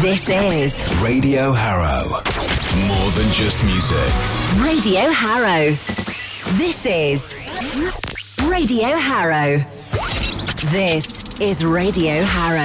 This is Radio Harrow. More than just music. Radio Harrow. This is Radio Harrow. This is Radio Harrow.